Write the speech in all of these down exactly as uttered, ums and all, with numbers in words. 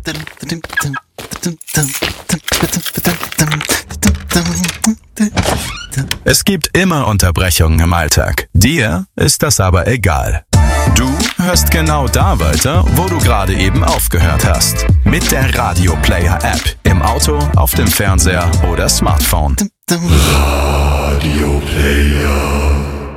Es gibt immer Unterbrechungen im Alltag. Dir ist das aber egal. Du hörst genau da weiter, wo du gerade eben aufgehört hast. Mit der Radio Player App. Im Auto, auf dem Fernseher oder Smartphone. Radio Player.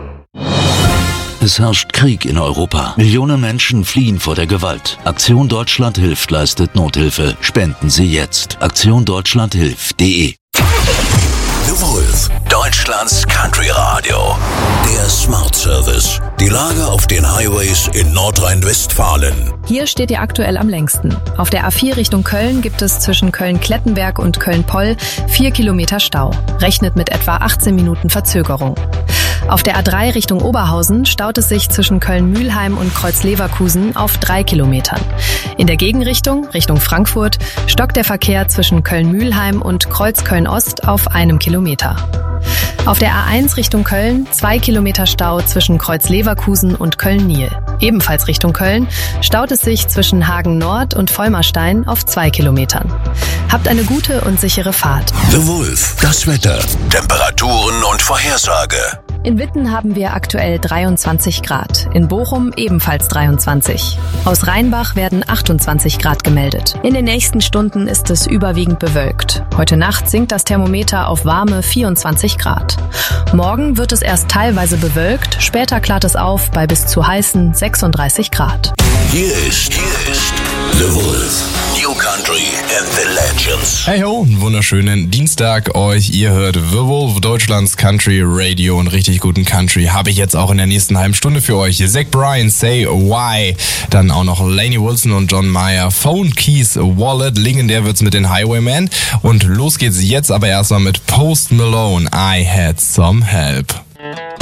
Es herrscht Krieg in Europa. Millionen Menschen fliehen vor der Gewalt. Aktion Deutschland hilft leistet Nothilfe. Spenden Sie jetzt. aktion deutschland hilft punkt de. The Wolf, Deutschlands Country Radio. Der Smart Service. Die Lage auf den Highways in Nordrhein-Westfalen. Hier steht ihr aktuell am längsten. Auf der A vier Richtung Köln gibt es zwischen Köln-Klettenberg und Köln-Poll vier Kilometer Stau. Rechnet mit etwa achtzehn Minuten Verzögerung. Auf der A drei Richtung Oberhausen staut es sich zwischen Köln-Mühlheim und Kreuz-Leverkusen auf drei Kilometern. In der Gegenrichtung, Richtung Frankfurt, stockt der Verkehr zwischen Köln-Mühlheim und Kreuz-Köln-Ost auf einem Kilometer. Auf der A eins Richtung Köln zwei Kilometer Stau zwischen Kreuz-Leverkusen und Köln-Niel. Ebenfalls Richtung Köln staut es sich zwischen Hagen Nord und Vollmerstein auf zwei Kilometern. Habt eine gute und sichere Fahrt. The Wolf, das Wetter, Temperaturen und Vorhersage. In Witten haben wir aktuell dreiundzwanzig Grad, in Bochum ebenfalls dreiundzwanzig. Aus Rheinbach werden achtundzwanzig Grad gemeldet. In den nächsten Stunden ist es überwiegend bewölkt. Heute Nacht sinkt das Thermometer auf warme vierundzwanzig Grad. Morgen wird es erst teilweise bewölkt, später klart es auf bei bis zu heißen sechsunddreißig Grad. Hier ist, hier ist The Wolf, New Country and the Legends. Hey ho, einen wunderschönen Dienstag euch. Ihr hört The Wolf, Deutschlands Country Radio, und richtig guten Country habe ich jetzt auch in der nächsten halben Stunde für euch. Zach Bryan, Say Why, dann auch noch Lainey Wilson und John Mayer, Phone Keys Wallet, legendär wird's mit den Highwaymen, und los geht's jetzt aber erstmal mit Post Malone, I Had Some Help.